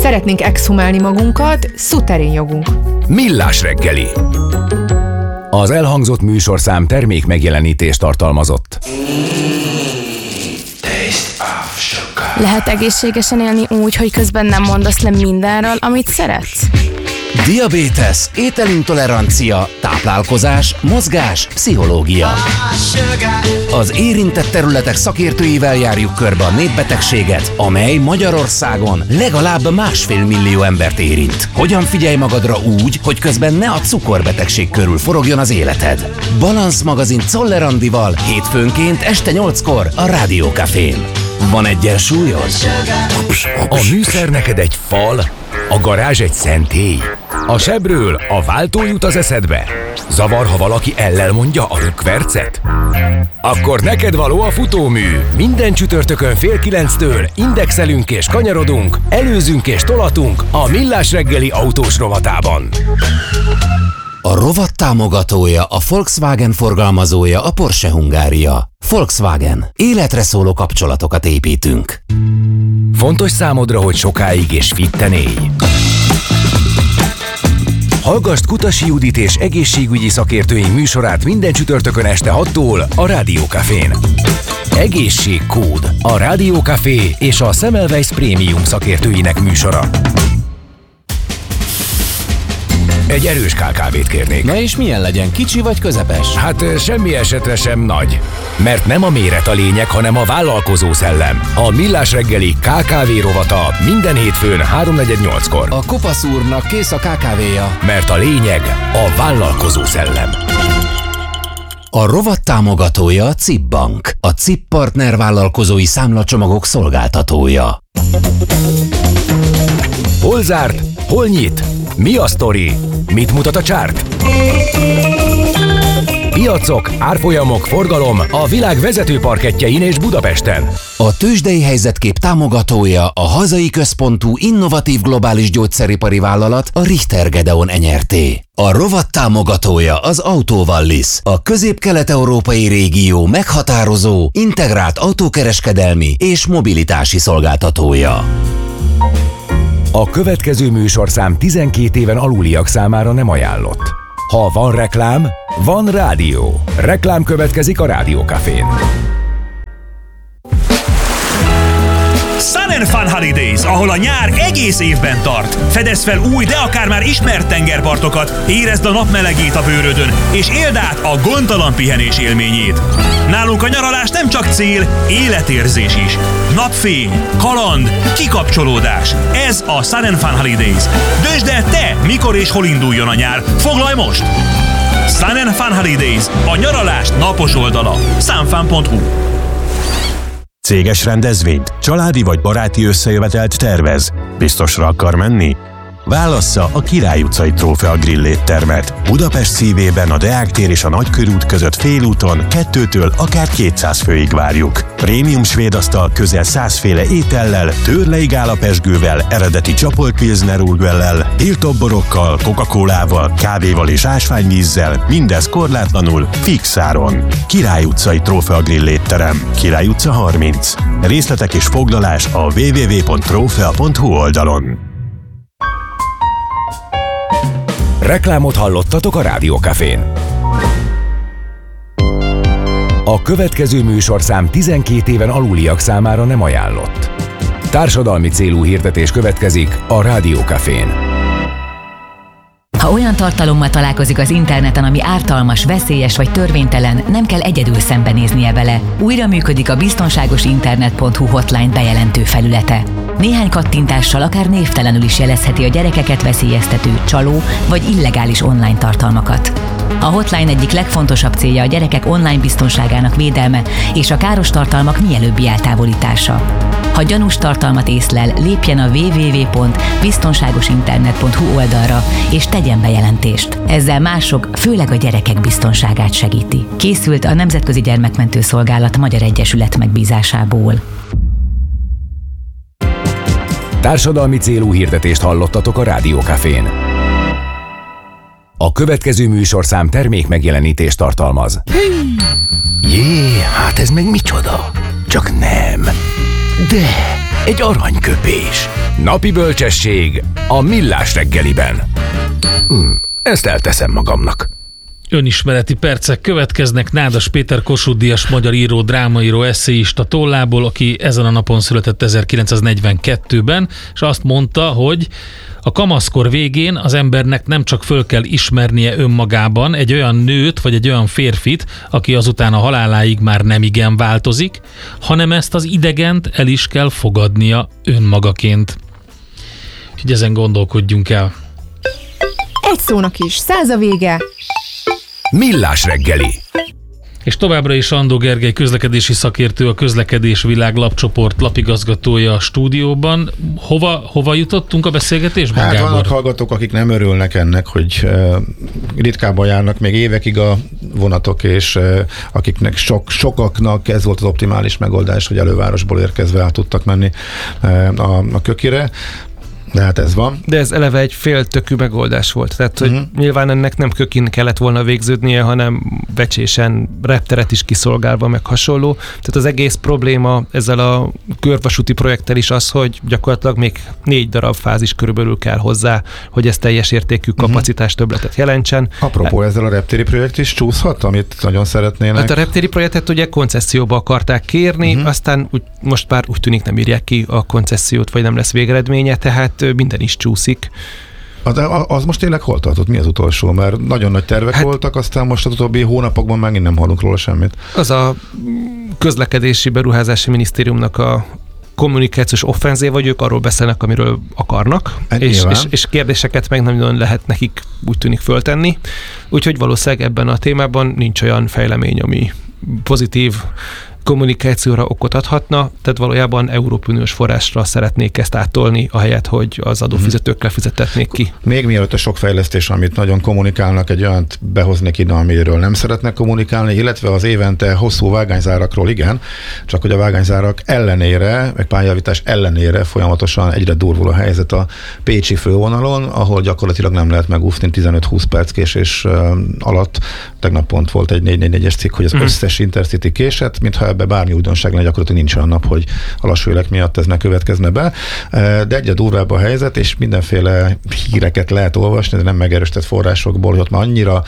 Szeretnénk exhumálni magunkat, szuterén jogunk. Millás reggeli. Az elhangzott műsorszám termék megjelenítést tartalmazott. Lehet egészségesen élni úgy, hogy közben nem mondasz le mindenről, amit szeretsz? Diabétesz, ételintolerancia, táplálkozás, mozgás, pszichológia. Az érintett területek szakértőivel járjuk körbe a népbetegséget, amely Magyarországon legalább 1,5 millió embert érint. Hogyan figyelj magadra úgy, hogy közben ne a cukorbetegség körül forogjon az életed? Balansz magazin Czoller Andival hétfőnként este 8-kor a Rádió Cafén. Van egyensúlyod? A műszer neked egy fal, a garázs egy szentély. A sebről a váltó jut az eszedbe. Zavar, ha valaki ellel mondja a rökkvercet? Akkor neked való a futómű. Minden csütörtökön 8:30 indexelünk és kanyarodunk, előzünk és tolatunk a Millás reggeli autós rovatában. A rovat támogatója, a Volkswagen forgalmazója, a Porsche Hungária. Volkswagen. Életre szóló kapcsolatokat építünk. Fontos számodra, hogy sokáig és fitten élj. Hallgasd Kutasi Judit és egészségügyi szakértőink műsorát minden csütörtökön este 6-tól a Rádió Cafén. Egészségkód. A Rádió Café és a Semmelweis Prémium szakértőinek műsora. Egy erős KKV-t kérnék. Na és milyen legyen, kicsi vagy közepes? Hát semmi esetre sem nagy. Mert nem a méret a lényeg, hanem a vállalkozó szellem. A Millás reggeli KKV rovata minden hétfőn 3:48-kor. A kopasz úrnak kész a KKV-ja. Mert a lényeg a vállalkozó szellem. A rovat támogatója a CIP Bank, a CIP Partner vállalkozói számlacsomagok szolgáltatója. Hol zárt? Hol nyit? Mi a sztori? Mit mutat a csárt? Piacok, árfolyamok, forgalom a világ vezető parkettjein és Budapesten. A tőzsdei helyzetkép támogatója a hazai központú innovatív globális gyógyszeripari vállalat, a Richter Gedeon Nyrt. A rovat támogatója az Autovallis, a közép-kelet-európai régió meghatározó, integrált autókereskedelmi és mobilitási szolgáltatója. A következő műsorszám 12 éven aluliak számára nem ajánlott. Ha van reklám, van rádió. Reklám következik a Rádió Cafén. Sun & Fun Holidays, ahol a nyár egész évben tart. Fedezd fel új, de akár már ismert tengerpartokat, érezd a nap melegét a bőrödön, és éld át a gondtalan pihenés élményét. Nálunk a nyaralás nem csak cél, életérzés is. Napfény, kaland, kikapcsolódás. Ez a Sun & Fun Holidays. Döntsd el te, mikor és hol induljon a nyár. Foglalj most! Sun & Fun Holidays, a nyaralás napos oldala. sunfun.hu. Céges rendezvényt, családi vagy baráti összejövetelt tervez. Biztosra akar menni? Válassza a Király utcai Trófea Grill éttermet. Budapest szívében a Deák tér és a Nagykörút között félúton 2-től akár 200 főig várjuk. Prémium svéd asztal közel 100 féle étellel, tőrleig állapesgővel, eredeti csapolt pilsner urgellel, tiltoborokkal, Coca-Colával, kávéval és ásványvízzel, mindez korlátlanul, fix áron. Király utcai Trófea Grill étterem, Király utca 30. Részletek és foglalás a www.trofea.hu oldalon. Reklámot hallottatok a Rádió Cafén. A következő műsorszám 12 éven aluliak számára nem ajánlott. Társadalmi célú hirdetés következik a Rádió Cafén. Ha olyan tartalommal találkozik az interneten, ami ártalmas, veszélyes vagy törvénytelen, nem kell egyedül szembenéznie vele. Újra működik a biztonságosinternet.hu hotline bejelentő felülete. Néhány kattintással akár névtelenül is jelezheti a gyerekeket veszélyeztető, csaló vagy illegális online tartalmakat. A hotline egyik legfontosabb célja a gyerekek online biztonságának védelme és a káros tartalmak mielőbbi eltávolítása. Ha gyanús tartalmat észlel, lépjen a www.biztonságosinternet.hu oldalra és tegyen bejelentést. Ezzel mások, főleg a gyerekek biztonságát segíti. Készült a Nemzetközi Gyermekmentő Szolgálat Magyar Egyesület megbízásából. Társadalmi célú hirdetést hallottatok a Rádió Cafén. A következő műsorszám termék megjelenítést tartalmaz. Jé, hát ez meg micsoda? Csak nem. De egy aranyköpés. Napi bölcsesség a Millás reggeliben. Ezt elteszem magamnak. Önismereti percek következnek. Nádas Péter Kossuth-díjas magyar író, drámaíró, esszéista tollából, aki ezen a napon született 1942-ben, és azt mondta, hogy a kamaszkor végén az embernek nem csak föl kell ismernie önmagában egy olyan nőt, vagy egy olyan férfit, aki azután a haláláig már nem igen változik, hanem ezt az idegent el is kell fogadnia önmagaként. Úgyhogy ezen gondolkodjunk el. Egy szónak is 100 a vége. Millás reggeli. És továbbra is Andó Gergely közlekedési szakértő, a Közlekedés Világ lapcsoport lapigazgatója a stúdióban. Hova jutottunk a beszélgetésben, Hát Gábor? vannak hallgatók, akik nem örülnek ennek, hogy ritkábban járnak még évekig a vonatok, és akiknek sokaknak ez volt az optimális megoldás, hogy elővárosból érkezve át tudtak menni a Kökire. De hát ez van. De ez eleve egy féltökű megoldás volt. Tehát, hogy nyilván ennek nem Kökin kellett volna végződnie, hanem becsésen, repteret is kiszolgálva, meg hasonló. Tehát az egész probléma ezzel a körvasúti projekttel is az, hogy gyakorlatilag még 4 darab fázis körülbelül kell hozzá, hogy ez teljes értékű kapacitás többletet jelentsen. Apropó, ezzel a reptéri projekt is csúszhat, amit nagyon szeretnének? Hát a reptéri projektet ugye koncesszióba akarták kérni, aztán most már úgy tűnik nem írják ki a koncesziót, vagy nem lesz végeredménye, tehát minden is csúszik. Az most tényleg hol tartott? Mi az utolsó? Mert nagyon nagy tervek voltak, aztán most az utóbbi hónapokban megint nem hallunk róla semmit. Az a közlekedési beruházási minisztériumnak a kommunikációs offenzív, vagy ők arról beszélnek, amiről akarnak, és kérdéseket meg nem nagyon lehet nekik úgy tűnik föltenni. Úgyhogy valószínűleg ebben a témában nincs olyan fejlemény, ami pozitív kommunikációra okot adhatna, tehát valójában Európai Uniós forrásra szeretnék ezt áttolni, ahelyett, hogy az adófizetőkre fizetetnék ki. Még mielőtt a sok fejlesztés, amit nagyon kommunikálnak, egy olyant behoznék ide, amiről nem szeretnek kommunikálni, illetve az évente hosszú vágányzárakról igen, csak hogy a vágányzárak ellenére, meg pályavítás ellenére folyamatosan egyre durvul a helyzet a pécsi fővonalon, ahol gyakorlatilag nem lehet megúszni 15-20 perc késés alatt. Tegnap pont volt egy 444-es cikk, hogy az összes Intercity késett, mintha ebbe bármi újdonság lenne, gyakorlatilag nincs olyan nap, hogy a lassú élek miatt ez ne következne be. De egyre durvább a helyzet, és mindenféle híreket lehet olvasni, de nem megerősített forrásokból, hogy ott már annyira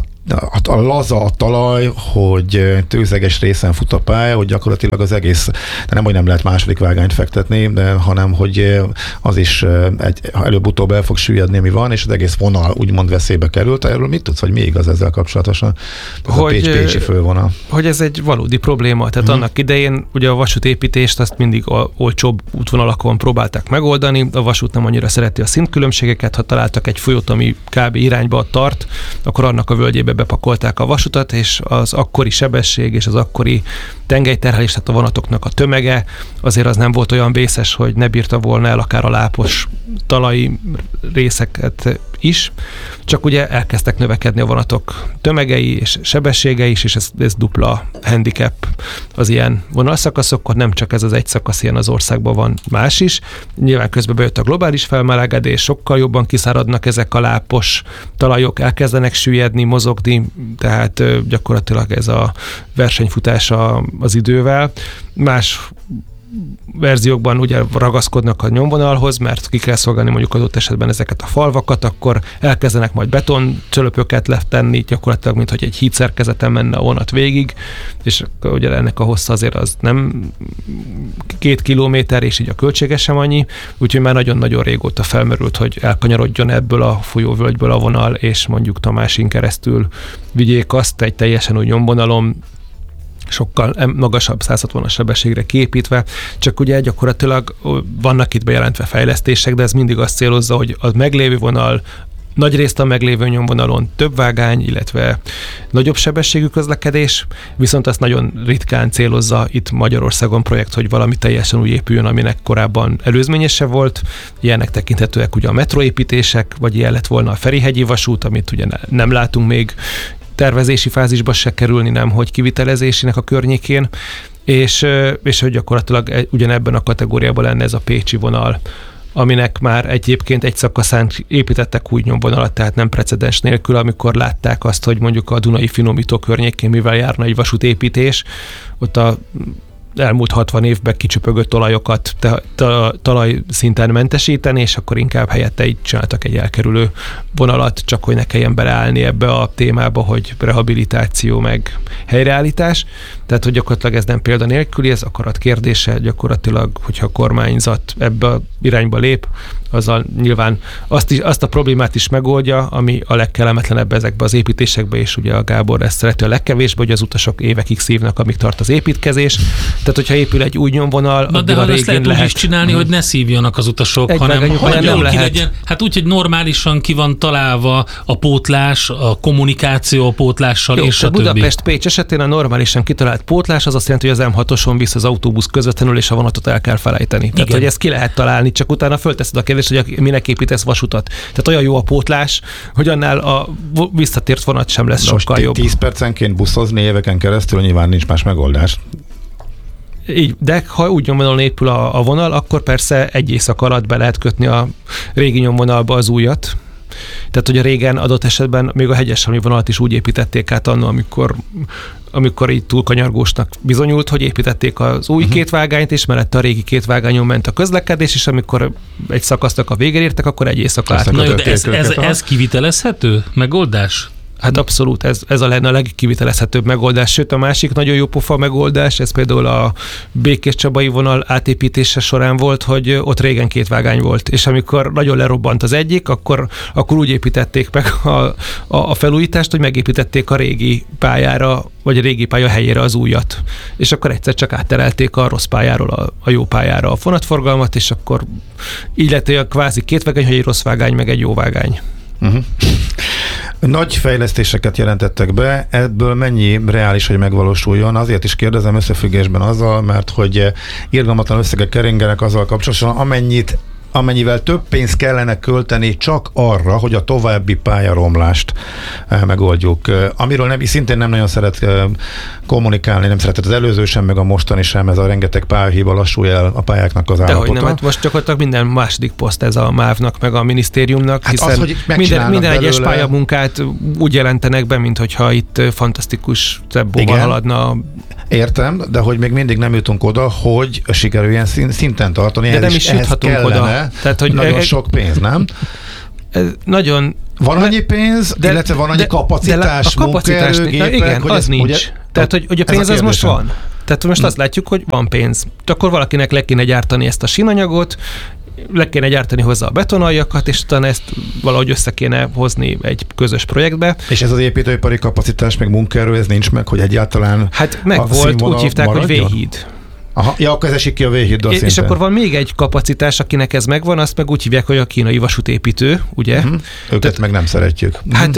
a laza a talaj, hogy tőzeges részen fut a pálya, hogy gyakorlatilag az egész, de nem, hogy nem lehet második vágányt fektetni, de hanem, hogy az is előbb-utóbb el fog süllyedni, mi van, és az egész vonal úgymond veszélybe került. Erről mit tudsz, hogy mi igaz ezzel kapcsolatosan? Hogy, a pécsi fővonal. Hogy ez egy valódi probléma. Tehát annak idején ugye a vasútépítést azt mindig olcsóbb útvonalakon próbálták megoldani. A vasút nem annyira szereti a szintkülönbségeket, ha találtak egy folyót, ami kb. Irányba tart, akkor annak a völgyébe bepakolták a vasutat, és az akkori sebesség és az akkori tengelyterhelés, tehát a vonatoknak a tömege, azért az nem volt olyan vészes, hogy ne bírta volna el akár a lápos talai részeket is, csak ugye elkezdtek növekedni a vonatok tömegei és sebessége is, és ez dupla handicap az ilyen vonalszakaszokon, nem csak ez az egy szakasz ilyen az országban van, más is. Nyilván közben bejött a globális felmelegedés, sokkal jobban kiszáradnak ezek a lápos talajok, elkezdenek süllyedni, mozogni, tehát gyakorlatilag ez a versenyfutás az idővel. Más verziókban ugye ragaszkodnak a nyomvonalhoz, mert ki kell szolgálni mondjuk adott esetben ezeket a falvakat, akkor elkezdenek majd betoncsölöpöket letenni, gyakorlatilag, mint hogy egy hídszerkezeten menne a vonat végig, és ugye ennek a hossza azért az nem 2 kilométer, és így a költsége sem annyi, úgyhogy már nagyon-nagyon régóta felmerült, hogy elkanyarodjon ebből a folyóvölgyből a vonal, és mondjuk Tamásin keresztül vigyék azt egy teljesen új nyomvonalon, sokkal magasabb 160-as sebességre kiépítve, csak ugye gyakorlatilag vannak itt bejelentve fejlesztések, de ez mindig azt célozza, hogy a meglévő vonal, nagyrészt a meglévő nyomvonalon több vágány, illetve nagyobb sebességű közlekedés, viszont azt nagyon ritkán célozza itt Magyarországon projekt, hogy valami teljesen új épüljön, aminek korábban előzményese volt. Ilyenek tekinthetőek ugye a metroépítések, vagy ilyen lett volna a Ferihegyi vasút, amit ugye nem látunk még tervezési fázisba se kerülni, nem hogy kivitelezésének a környékén, és hogy gyakorlatilag ugyanebben a kategóriában lenne ez a pécsi vonal, aminek már egyébként egy szakaszán építettek új nyomvonalat, tehát nem precedens nélkül, amikor látták azt, hogy mondjuk a Dunai finomító környékén mivel járna egy vasútépítés, ott a elmúlt 60 évben kicsöpögött olajokat talajszinten mentesíteni, és akkor inkább helyette így csináltak egy elkerülő vonalat, csak hogy ne kelljen beleállni ebbe a témába, hogy rehabilitáció meg helyreállítás. Tehát, hogy gyakorlatilag ez nem példa nélküli, ez akarat kérdése, gyakorlatilag, hogyha a kormányzat ebbe a irányba lép, azzal nyilván azt a problémát is megoldja, ami a legkellemetlenebb ezekbe az építésekbe, és ugye a Gábor ezt szereti a legkevésbé, hogy az utasok évekig szívnak, amíg tart az építkezés. Tehát, hogyha épül egy új nyomvonal, de a ezt lehet úgy is csinálni, hogy ne szívjanak az utasok, hanem nem lehet. Hát úgy, hogy normálisan ki van találva a pótlás, a kommunikáció a pótlással, jó, és a Budapest-Pécs esetén a normálisan kitalált pótlás az azt jelenti, hogy az M6-oson visz az autóbusz közvetlenül, és a vonatot el kell felejteni. Igen. Tehát, hogy ezt ki lehet találni, csak utána fölteszed a kérdést, hogy minek építesz vasutat. Tehát olyan jó a pótlás, hogy annál a visszatért vonat sem lesz sokkal jobb. 10 percenként buszozni éveken keresztül nyilván nincs más megoldás. Így, de ha úgy nyomvonalon épül a vonal, akkor persze egy éjszaka alatt be lehet kötni a régi nyomvonalba az újat. Tehát, hogy a régen adott esetben még a hegyeshalmi vonalat is úgy építették át annól, amikor így túl kanyargósnak bizonyult, hogy építették az új két vágányt, és mellette a régi két vágányon ment a közlekedés, és amikor egy szakasznak a végére értek, akkor egy éjszaka át. Na jó, de ez kivitelezhető megoldás? Hát abszolút, ez a lenne a legkivitelezhetőbb megoldás. Sőt, a másik nagyon jó pofa megoldás, ez például a Békés-Csabai vonal átépítése során volt, hogy ott régen két vágány volt, és amikor nagyon lerobbant az egyik, akkor úgy építették meg a felújítást, hogy megépítették a régi pályára, vagy a régi pálya helyére az újat. És akkor egyszer csak átterelték a rossz pályáról a jó pályára a vonatforgalmat, és akkor így lett, hogy a kvázi két vágány, hogy egy rossz vágány, meg egy jó vágány. Uh-huh. Nagy fejlesztéseket jelentettek be, ebből mennyi reális, hogy megvalósuljon? Azért is kérdezem összefüggésben azzal, mert hogy irgalmatlan összegek keringenek azzal kapcsolatban, amennyivel több pénzt kellene költeni csak arra, hogy a további pályaromlást megoldjuk. Amiről szintén nem nagyon szeret kommunikálni, nem szeretett az előző sem, meg a mostani sem, ez a rengeteg pályahiba lassulja el a pályáknak az állapota. Dehogy nem, hát most gyakorlatilag minden második poszt ez a MÁV-nak, meg a minisztériumnak, hát hiszen az, hogy minden egyes pályamunkát úgy jelentenek be, minthogyha itt fantasztikus cebbóval haladna. Értem, de hogy még mindig nem jutunk oda, hogy sikerüljen szinten tartani. De nem is juthatunk oda. Tehát, hogy nagyon sok pénz, nem? Nagyon... Van annyi pénz, illetve van annyi kapacitás, munkaerőgépek, igen, az nincs. Ugye, tehát, hogy a pénz az most van. Tehát most azt látjuk, hogy van pénz. Akkor valakinek le kéne gyártani ezt a sínanyagot, le kéne gyártani hozzá a betonaljakat, és utána ezt valahogy össze kéne hozni egy közös projektbe. És ez az építőipari kapacitás, meg munkaerő, ez nincs meg, hogy egyáltalán hát meg volt, úgy hívták, maradjon? Hogy V-híd. Aha, ja, akkor ez esik ki a V-híddal és akkor van még egy kapacitás, akinek ez megvan, azt meg úgy hívják, hogy a kínai vasútépítő, ugye? Uh-huh. Őket meg nem szeretjük. Hát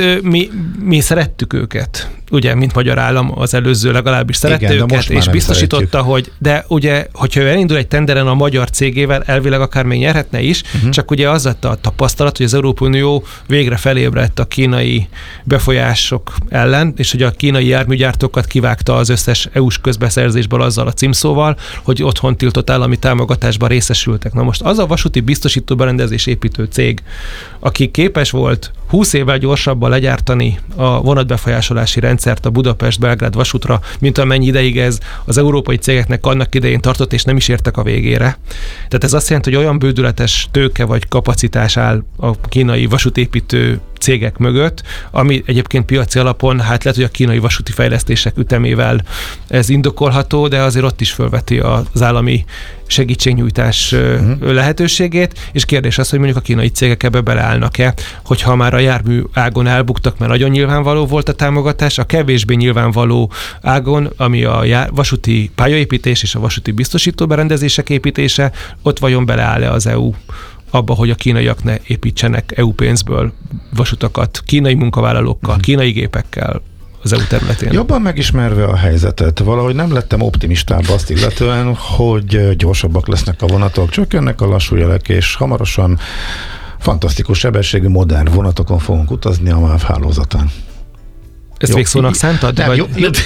mi szerettük őket, ugye, mint magyar állam az előző legalábbis szerette őket, és biztosította, szeretjük. Hogy de ugye, hogyha ő elindul egy tenderen a magyar cégével, elvileg akár még nyerhetne is, csak ugye az lett a tapasztalat, hogy az Európai Unió végre felébredt a kínai befolyások ellen, és hogy a kínai járműgyártókat kivágta az összes EU-s közbeszerzésből azzal a címszóval, hogy otthon tiltott állami támogatásban részesültek. Na most az a vasúti biztosító berendezés építő cég, aki képes volt 20 évvel gyorsabban legyártani a vonatbefolyásolási rendszert a Budapest-Belgrád vasútra, mint amennyi ideig ez az európai cégeknek annak idején tartott, és nem is értek a végére. Tehát ez azt jelenti, hogy olyan bődületes tőke vagy kapacitás áll a kínai vasútépítő cégek mögött, ami egyébként piaci alapon, hát lehet, hogy a kínai vasúti fejlesztések ütemével ez indokolható, de azért ott is fölveti az állami segítségnyújtás lehetőségét, és kérdés az, hogy mondjuk a kínai cégek ebbe beleállnak-e, hogyha már a jármű ágon elbuktak, mert nagyon nyilvánvaló volt a támogatás, a kevésbé nyilvánvaló ágon, ami a vasúti pályaépítés és a vasúti biztosító berendezések építése, ott vajon beleáll-e az EU abba, hogy a kínaiak ne építsenek EU pénzből vasutakat, kínai munkavállalókkal, kínai gépekkel az EU területén. Jobban megismerve a helyzetet, valahogy nem lettem optimistább azt illetően, hogy gyorsabbak lesznek a vonatok, csökkennek a lassú jelek, és hamarosan fantasztikus sebességű modern vonatokon fogunk utazni a MÁV hálózatán. Ezt végszónak szántad? Nem,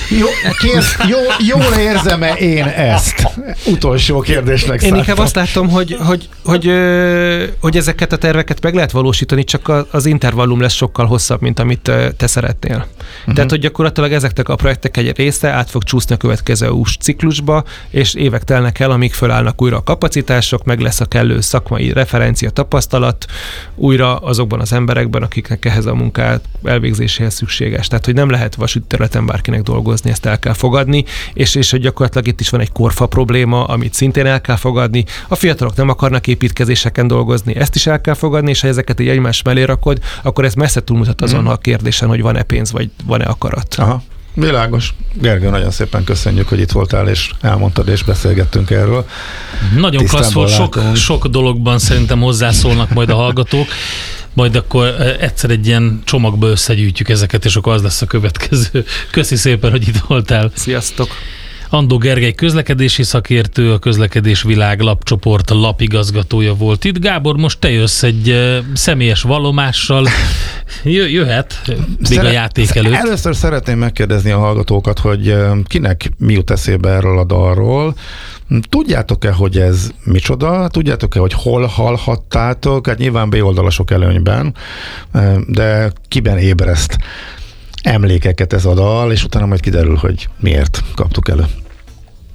jól érzem-e én ezt? Utolsó kérdésnek Én inkább azt látom, hogy ezeket a terveket meg lehet valósítani, csak az intervallum lesz sokkal hosszabb, mint amit te szeretnél. Tehát, hogy gyakorlatilag ezeknek a projektek egy része át fog csúszni a következő EU-s ciklusba, és évek telnek el, amíg fölállnak újra a kapacitások, meg lesz a kellő szakmai referencia, tapasztalat újra azokban az emberekben, akiknek ehhez a munkát elvégzéséhez szükséges. Tehát, hogy nem lehet vasúti területen bárkinek dolgozni, ezt el kell fogadni, és hogy gyakorlatilag itt is van egy korfa probléma, amit szintén el kell fogadni. A fiatalok nem akarnak építkezéseken dolgozni, ezt is el kell fogadni, és ha ezeket így egymás mellé rakod, akkor ez messze túlmutat azon a kérdésen, hogy van-e pénz, vagy van-e akarat. Aha. Világos. Gergő, nagyon szépen köszönjük, hogy itt voltál, és elmondtad, és beszélgettünk erről. Nagyon klassz volt, sok dologban szerintem hozzászólnak majd a hallgatók, majd akkor egyszer egy ilyen csomagba összegyűjtjük ezeket, és akkor az lesz a következő. Köszi szépen, hogy itt voltál. Sziasztok! Andó Gergely közlekedési szakértő, a Közlekedés Világ lapcsoport lapigazgatója volt itt. Gábor, most te jössz egy személyes vallomással. Jöhet még a játék előtt. Először szeretném megkérdezni a hallgatókat, hogy kinek mi jut eszébe erről a dalról. Tudjátok-e, hogy ez micsoda? Tudjátok-e, hogy hol hallhattátok? Hát nyilván B-oldalasok előnyben, de kiben ébreszt emlékeket ez a dal, és utána majd kiderül, hogy miért kaptuk elő.